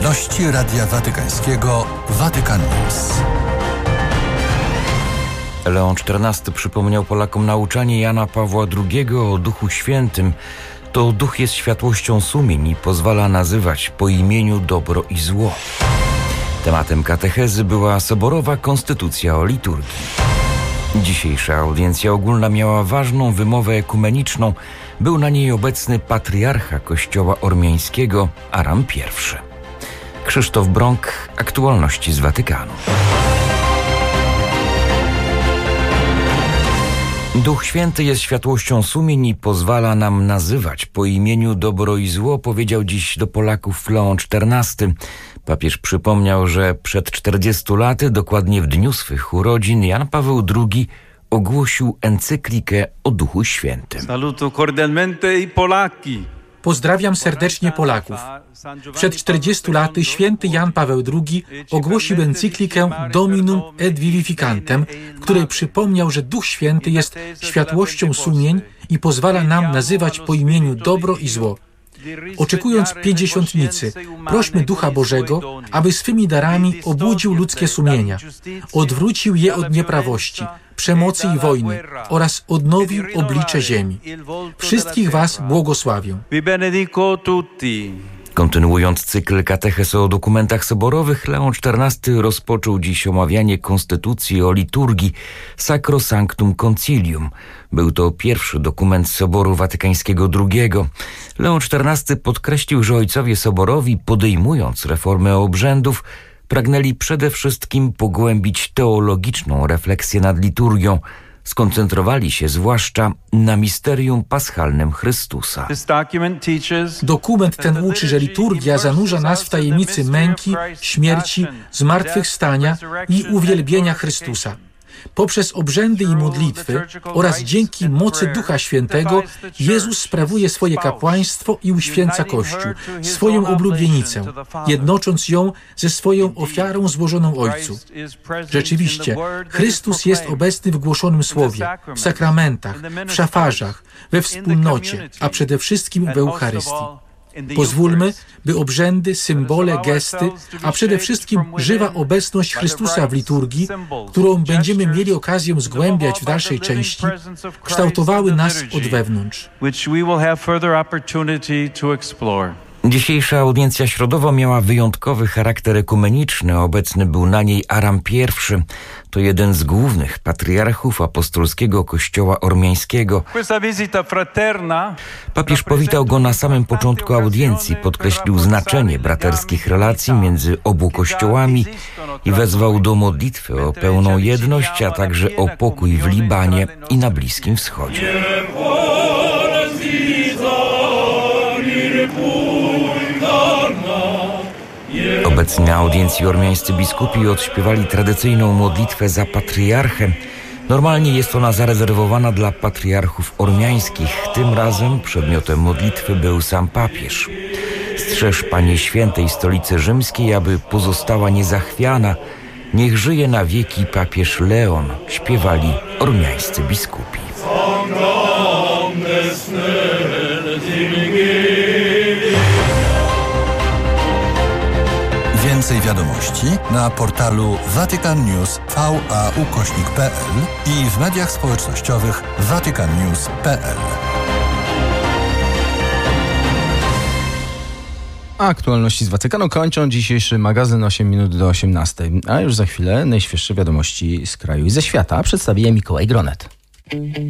Aktualności Radia Watykańskiego Vatican News. Leon XIV przypomniał Polakom nauczanie Jana Pawła II o Duchu Świętym. To Duch jest światłością sumień i pozwala nazywać po imieniu dobro i zło. Tematem katechezy była soborowa konstytucja o liturgii. Dzisiejsza audiencja ogólna miała ważną wymowę ekumeniczną. Był na niej obecny patriarcha Kościoła Ormiańskiego Aram I. Krzysztof Brąk, aktualności z Watykanu. Duch Święty jest światłością sumień i pozwala nam nazywać po imieniu dobro i zło, powiedział dziś do Polaków Leon XIV. Papież przypomniał, że przed 40 laty, dokładnie w dniu swych urodzin, Jan Paweł II ogłosił encyklikę o Duchu Świętym. Saluto cordialmente i Polaki. Pozdrawiam serdecznie Polaków. Przed 40 laty święty Jan Paweł II ogłosił encyklikę Dominum et Vivificantem, w której przypomniał, że Duch Święty jest światłością sumień i pozwala nam nazywać po imieniu dobro i zło. Oczekując pięćdziesiątnicy, prośmy Ducha Bożego, aby swymi darami obudził ludzkie sumienia, odwrócił je od nieprawości, przemocy i wojny oraz odnowił oblicze ziemi. Wszystkich was błogosławię. Kontynuując cykl katechez o dokumentach soborowych, Leon XIV rozpoczął dziś omawianie konstytucji o liturgii Sacrosanctum Concilium. Był to pierwszy dokument Soboru Watykańskiego II. Leon XIV podkreślił, że ojcowie soborowi, podejmując reformę obrzędów, pragnęli przede wszystkim pogłębić teologiczną refleksję nad liturgią. Skoncentrowali się zwłaszcza na misterium paschalnym Chrystusa. Dokument ten uczy, że liturgia zanurza nas w tajemnicy męki, śmierci, zmartwychwstania i uwielbienia Chrystusa. Poprzez obrzędy i modlitwy oraz dzięki mocy Ducha Świętego Jezus sprawuje swoje kapłaństwo i uświęca Kościół, swoją oblubienicę, jednocząc ją ze swoją ofiarą złożoną Ojcu. Rzeczywiście, Chrystus jest obecny w głoszonym Słowie, w sakramentach, w szafarzach, we wspólnocie, a przede wszystkim w Eucharystii. Pozwólmy, by obrzędy, symbole, gesty, a przede wszystkim żywa obecność Chrystusa w liturgii, którą będziemy mieli okazję zgłębiać w dalszej części, kształtowały nas od wewnątrz. Dzisiejsza audiencja środowa miała wyjątkowy charakter ekumeniczny. Obecny był na niej Aram I. To jeden z głównych patriarchów apostolskiego Kościoła Ormiańskiego. Papież powitał go na samym początku audiencji, podkreślił znaczenie braterskich relacji między obu kościołami i wezwał do modlitwy o pełną jedność, a także o pokój w Libanie i na Bliskim Wschodzie. Obecni na audiencji ormiańscy biskupi odśpiewali tradycyjną modlitwę za patriarchę. Normalnie jest ona zarezerwowana dla patriarchów ormiańskich. Tym razem przedmiotem modlitwy był sam papież. Strzeż, Panie Świętej Stolicy Rzymskiej, aby pozostała niezachwiana. Niech żyje na wieki papież Leon, śpiewali ormiańscy biskupi. Więcej wiadomości na portalu vaticannews.va/pl i w mediach społecznościowych vaticannews.pl. Aktualności z Watykanu kończą dzisiejszy magazyn 8 minut do 18. A już za chwilę najświeższe wiadomości z kraju i ze świata przedstawi je Mikołaj Gronet.